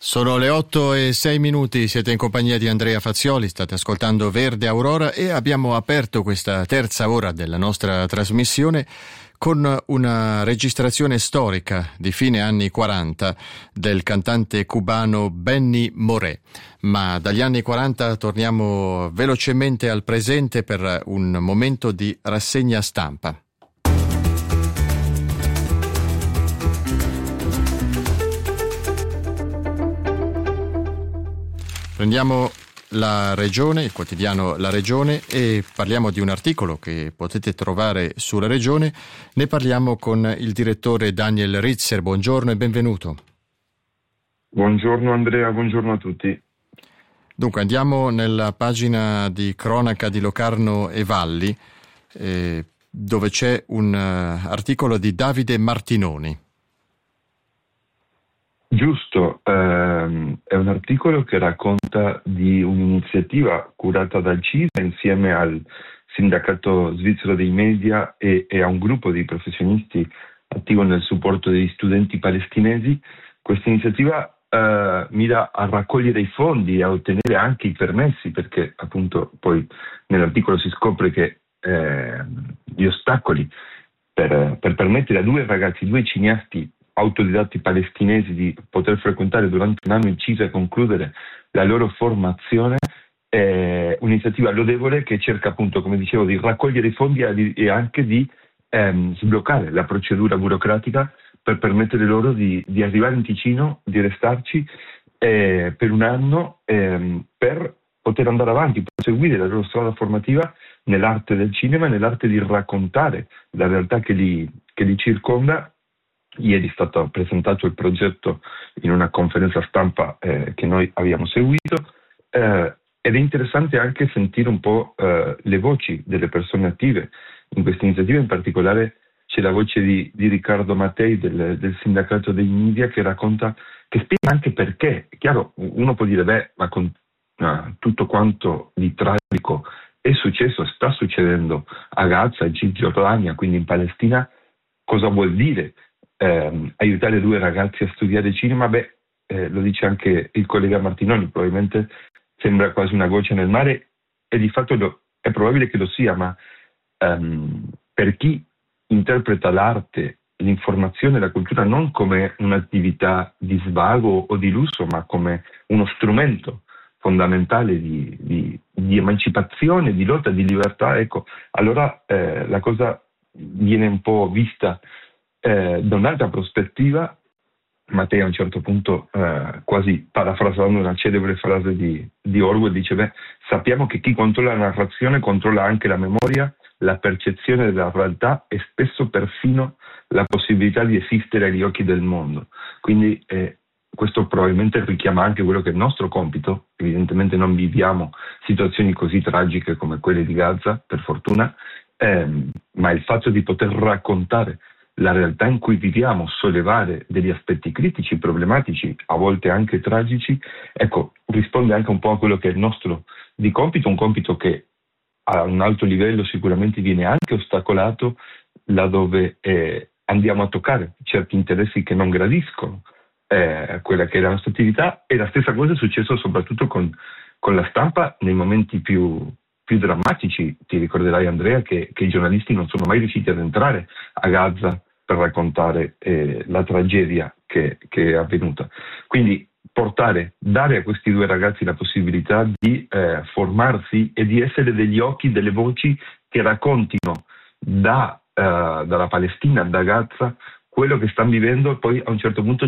Sono le 8:06, siete in compagnia di Andrea Fazioli, state ascoltando Verde Aurora e abbiamo aperto questa terza ora della nostra trasmissione con una registrazione storica di fine anni 40 del cantante cubano Benny Moré. Ma dagli anni 40 torniamo velocemente al presente per un momento di rassegna stampa. Prendiamo La Regione, il quotidiano La Regione, e parliamo di un articolo che potete trovare sulla Regione. Ne parliamo con il direttore Daniel Ritzer. Buongiorno e benvenuto. Buongiorno Andrea, buongiorno a tutti. Dunque andiamo nella pagina di cronaca di Locarno e Valli, dove c'è un articolo di Davide Martinoni. Giusto, è un articolo che racconta di un'iniziativa curata dal CISA insieme al Sindacato Svizzero dei Media e a un gruppo di professionisti attivo nel supporto degli studenti palestinesi. Questa iniziativa mira a raccogliere i fondi e a ottenere anche i permessi, perché appunto poi nell'articolo si scopre che gli ostacoli per permettere a due cineasti autodidatti palestinesi di poter frequentare durante un anno il CISA e concludere la loro formazione, è un'iniziativa lodevole che cerca appunto, come dicevo, di raccogliere i fondi e anche di sbloccare la procedura burocratica per permettere loro di arrivare in Ticino, di restarci per un anno per poter andare avanti, proseguire la loro strada formativa nell'arte del cinema e nell'arte di raccontare la realtà che li circonda. Ieri è stato presentato il progetto in una conferenza stampa che noi abbiamo seguito ed è interessante anche sentire un po' le voci delle persone attive in questa iniziativa. In particolare c'è la voce di Riccardo Mattei del Sindacato dei Media che racconta, che spiega anche perché. È chiaro, uno può dire ma con tutto quanto di tragico è successo, sta succedendo a Gaza, in Cisgiordania, quindi in Palestina, cosa vuol dire aiutare due ragazzi a studiare cinema? Lo dice anche il collega Martinoni, probabilmente sembra quasi una goccia nel mare e di fatto è probabile che lo sia, ma per chi interpreta l'arte, l'informazione e la cultura non come un'attività di svago o di lusso, ma come uno strumento fondamentale di emancipazione, di lotta, di libertà, ecco, allora la cosa viene un po' vista da un'altra prospettiva. Mattei a un certo punto, quasi parafrasando una celebre frase di Orwell, dice sappiamo che chi controlla la narrazione controlla anche la memoria, la percezione della realtà e spesso perfino la possibilità di esistere agli occhi del mondo. Quindi questo probabilmente richiama anche quello che è il nostro compito. Evidentemente non viviamo situazioni così tragiche come quelle di Gaza, per fortuna, ma il fatto di poter raccontare la realtà in cui viviamo, sollevare degli aspetti critici, problematici, a volte anche tragici, ecco, risponde anche un po' a quello che è il nostro di compito, un compito che a un alto livello sicuramente viene anche ostacolato laddove andiamo a toccare certi interessi che non gradiscono quella che è la nostra attività, e la stessa cosa è successo soprattutto con la stampa nei momenti più drammatici. Ti ricorderai, Andrea, che i giornalisti non sono mai riusciti ad entrare a Gaza per raccontare la tragedia che è avvenuta. Quindi dare a questi due ragazzi la possibilità di formarsi e di essere degli occhi, delle voci che raccontino dalla Palestina, da Gaza, quello che stanno vivendo, e poi a un certo punto